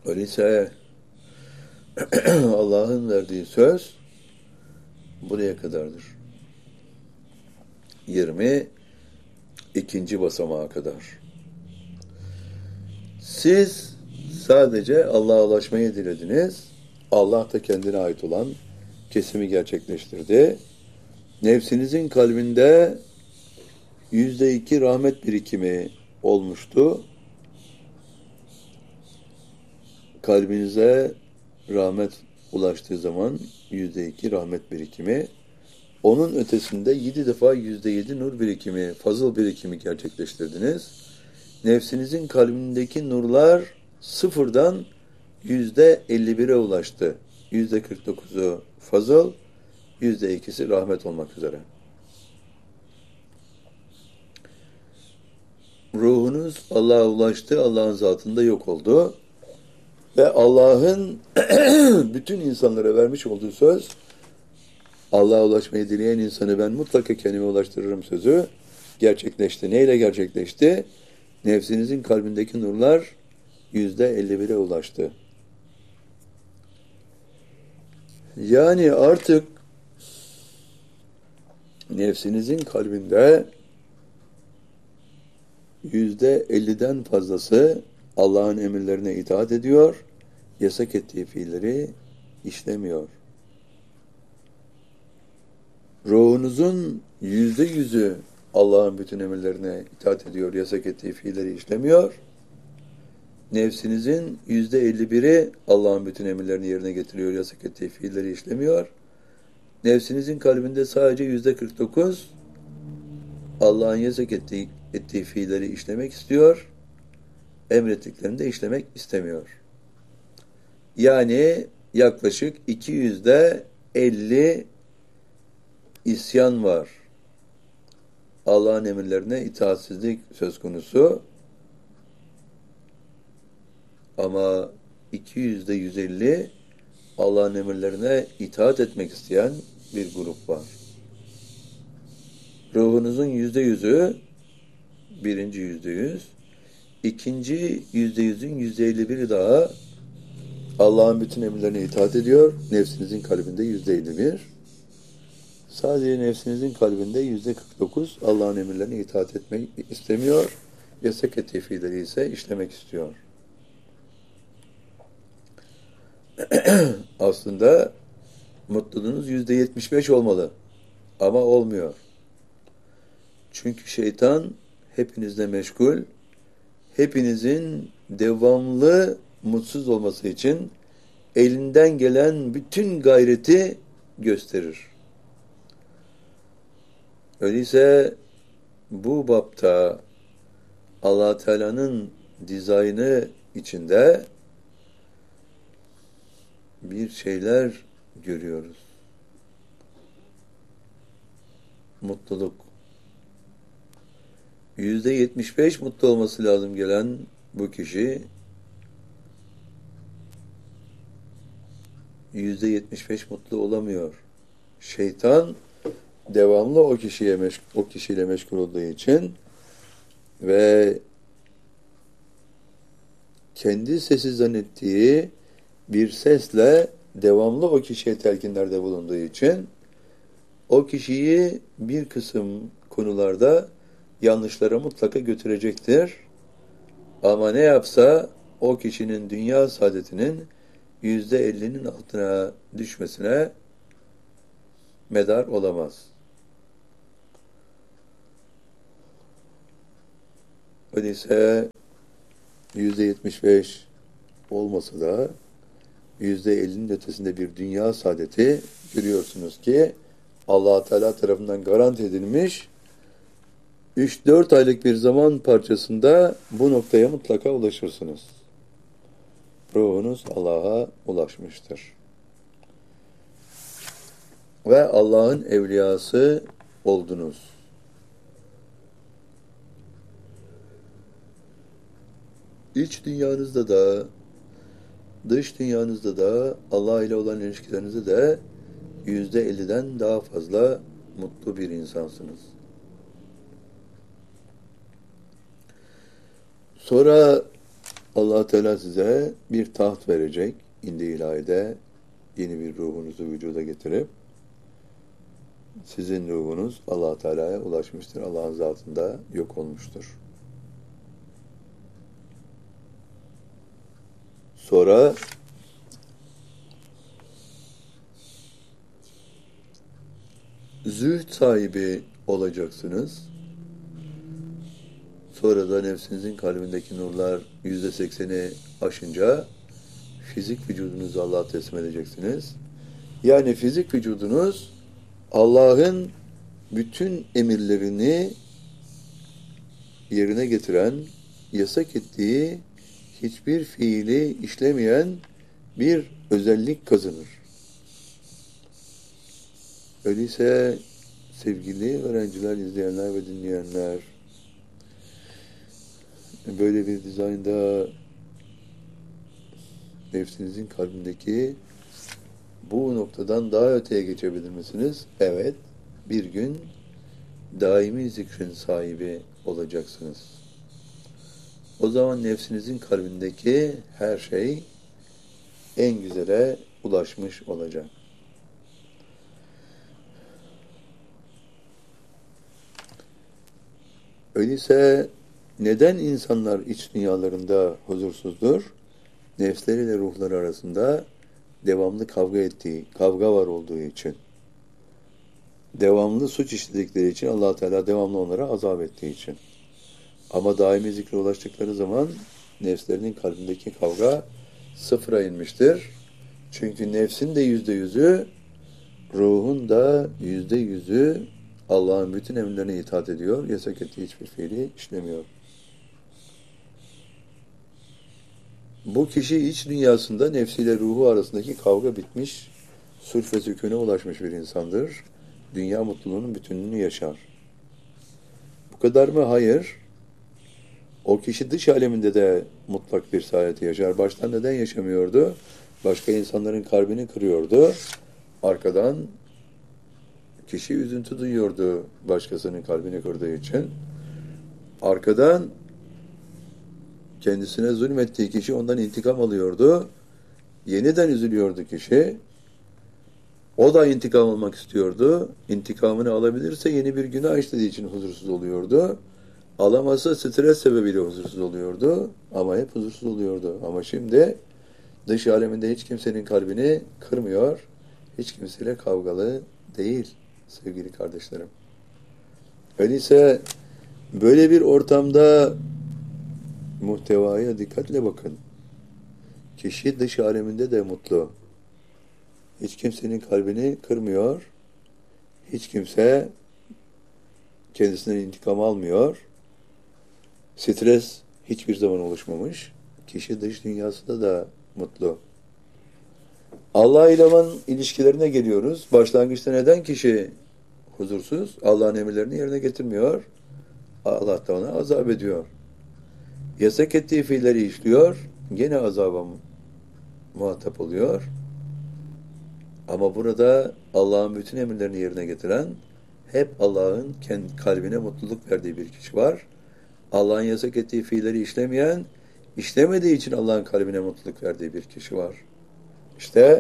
Öyleyse Allah'ın verdiği söz buraya kadardır. 22. basamağa kadar. Siz sadece Allah'a ulaşmayı dilediniz. Allah da kendine ait olan kesimi gerçekleştirdi. Nefsinizin kalbinde %2 rahmet birikimi olmuştu. Kalbinize rahmet ulaştığı zaman %2 rahmet birikimi, onun ötesinde 7 defa %7 nur birikimi, fazıl birikimi gerçekleştirdiniz. Nefsinizin kalbindeki nurlar sıfırdan %51'e ulaştı. %49'u fazıl, %2'si rahmet olmak üzere. Ruhunuz Allah'a ulaştı, Allah'ın zatında yok oldu. Ve Allah'ın bütün insanlara vermiş olduğu söz, Allah'a ulaşmayı dileyen insanı ben mutlaka kendime ulaştırırım sözü gerçekleşti. Neyle gerçekleşti? Nefsinizin kalbindeki nurlar %51'e ulaştı. Yani artık nefsinizin kalbinde %50'den fazlası Allah'ın emirlerine itaat ediyor, yasak ettiği fiilleri işlemiyor. Ruhunuzun %100'ü Allah'ın bütün emirlerine itaat ediyor, yasak ettiği fiilleri işlemiyor. Nefsinizin %51'i Allah'ın bütün emirlerini yerine getiriyor, yasak ettiği fiilleri işlemiyor. Nefsinizin kalbinde sadece %49 Allah'ın yasak ettiği fiilleri işlemek istiyor, emrettiklerini de işlemek istemiyor. Yani yaklaşık 250 isyan var. Allah'ın emirlerine itaatsizlik söz konusu. Ama 150 Allah'ın emirlerine itaat etmek isteyen bir grup var. Ruhunuzun %100'ü birinci %100, ikinci %100'ün %51'i daha Allah'ın bütün emirlerine itaat ediyor. Nefsinizin kalbinde %51. Sadece nefsinizin kalbinde %49 Allah'ın emirlerine itaat etmek istemiyor. Yasak ettiği fiilleri ise işlemek istiyor. Aslında mutluluğunuz %75 olmalı. Ama olmuyor. Çünkü şeytan hepinizle meşgul. Hepinizin devamlı mutsuz olması için elinden gelen bütün gayreti gösterir. Öyleyse bu bapta Allah Teala'nın dizaynı içinde bir şeyler görüyoruz. Mutluluk. %75 mutlu olması lazım gelen bu kişi %75 mutlu olamıyor. Şeytan devamlı o kişiyle meşgul olduğu için ve kendi sesi zannettiği bir sesle devamlı o kişiye telkinlerde bulunduğu için o kişiyi bir kısım konularda yanlışlara mutlaka götürecektir. Ama ne yapsa o kişinin dünya saadetinin %50'nin altına düşmesine medar olamaz. Öyleyse %75 olmasa da %50'nin ötesinde bir dünya saadeti görüyorsunuz ki Allah Teala tarafından garanti edilmiş 3-4 aylık bir zaman parçasında bu noktaya mutlaka ulaşırsınız. Ruhunuz Allah'a ulaşmıştır. Ve Allah'ın evliyası oldunuz. İç dünyanızda da, dış dünyanızda da, Allah ile olan ilişkilerinizde de %50'den daha fazla mutlu bir insansınız. Sonra Allah Teala size bir taht verecek. İndi ilahide yeni bir ruhunuzu vücuda getirip sizin ruhunuz Allah Teala'ya ulaşmıştır. Allah'ın zatında yok olmuştur. Sonra zühd sahibi olacaksınız. Sonra da nefsinizin kalbindeki nurlar %80'i aşınca fizik vücudunuzu Allah'a teslim edeceksiniz. Yani fizik vücudunuz Allah'ın bütün emirlerini yerine getiren, yasak ettiği hiçbir fiili işlemeyen bir özellik kazanır. Öyleyse sevgili öğrenciler, izleyenler ve dinleyenler, böyle bir dizaynda nefsinizin kalbindeki bu noktadan daha öteye geçebilir misiniz? Evet, bir gün daimi zikrin sahibi olacaksınız. O zaman nefsinizin kalbindeki her şey en güzele ulaşmış olacak. Öyleyse neden insanlar iç dünyalarında huzursuzdur? Nefsleriyle ruhları arasında devamlı kavga var olduğu için. Devamlı suç işledikleri için Allah Teala devamlı onlara azap ettiği için. Ama daimi zikre ulaştıkları zaman nefslerinin kalbindeki kavga sıfıra inmiştir. Çünkü nefsin de %100'ü, ruhun da %100'ü Allah'ın bütün emirlerine itaat ediyor. Yasak ettiği hiçbir fiili işlemiyor. Bu kişi iç dünyasında nefsiyle ruhu arasındaki kavga bitmiş, sulh ve sükûne ulaşmış bir insandır. Dünya mutluluğunun bütünlüğünü yaşar. Bu kadar mı? Hayır. O kişi dış aleminde de mutlak bir saadeti yaşar. Baştan neden yaşamıyordu? Başka insanların kalbini kırıyordu. Arkadan kişi üzüntü duyuyordu başkasının kalbini kırdığı için. Arkadan kendisine zulmettiği kişi ondan intikam alıyordu. Yeniden üzülüyordu kişi. O da intikam almak istiyordu. İntikamını alabilirse yeni bir günah işlediği için huzursuz oluyordu. Alamazsa stres sebebiyle huzursuz oluyordu. Ama hep huzursuz oluyordu. Ama şimdi dış aleminde hiç kimsenin kalbini kırmıyor. Hiç kimseyle kavgalı değil sevgili kardeşlerim. Öyleyse böyle bir ortamda muhtevaya dikkatle bakın. Kişi dış aleminde de mutlu. Hiç kimsenin kalbini kırmıyor. Hiç kimse kendisinden intikam almıyor. Stres hiçbir zaman oluşmamış. Kişi dış dünyasında da mutlu. Allah ile olan ilişkilerine geliyoruz. Başlangıçta neden kişi huzursuz? Allah'ın emirlerini yerine getirmiyor. Allah da ona azap ediyor. Yasak ettiği fiilleri işliyor. Gene azaba muhatap oluyor. Ama burada Allah'ın bütün emirlerini yerine getiren, hep Allah'ın kendi kalbine mutluluk verdiği bir kişi var. Allah'ın yasak ettiği fiilleri işlemeyen, işlemediği için Allah'ın kalbine mutluluk verdiği bir kişi var. İşte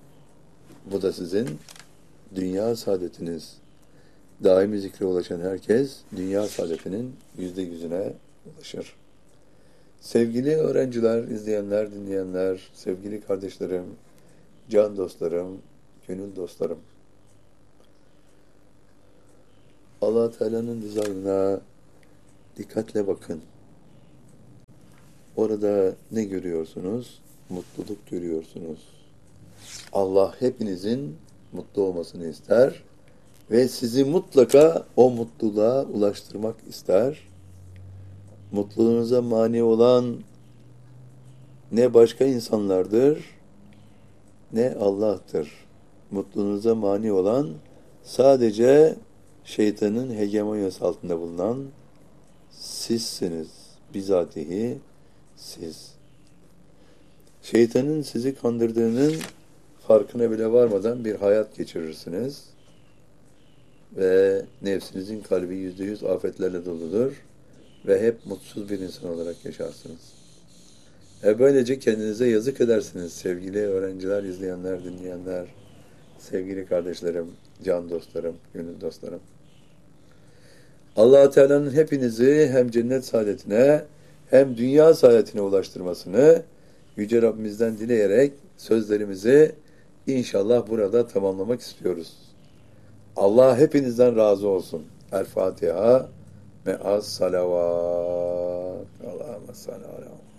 bu da sizin dünya saadetiniz. Daimi zikre ulaşan herkes dünya saadetinin %100'üne ulaşır. Sevgili öğrenciler, izleyenler, dinleyenler, sevgili kardeşlerim, can dostlarım, gönül dostlarım. Allah Teala'nın dizaynına dikkatle bakın. Orada ne görüyorsunuz? Mutluluk görüyorsunuz. Allah hepinizin mutlu olmasını ister ve sizi mutlaka o mutluluğa ulaştırmak ister. Mutluluğunuza mani olan ne başka insanlardır, ne Allah'tır. Mutluluğunuza mani olan sadece şeytanın hegemonyası altında bulunan sizsiniz. Bizatihi siz. Şeytanın sizi kandırdığının farkına bile varmadan bir hayat geçirirsiniz. Ve nefsinizin kalbi %100 afetlerle doludur. Ve hep mutsuz bir insan olarak yaşarsınız. Böylece kendinize yazık edersiniz sevgili öğrenciler, izleyenler, dinleyenler, sevgili kardeşlerim, can dostlarım, gönül dostlarım. Allah Teala'nın hepinizi hem cennet saadetine hem dünya saadetine ulaştırmasını Yüce Rabbimizden dileyerek sözlerimizi inşallah burada tamamlamak istiyoruz. Allah hepinizden razı olsun. El Fatiha me'as salavat. Allahümme salli ala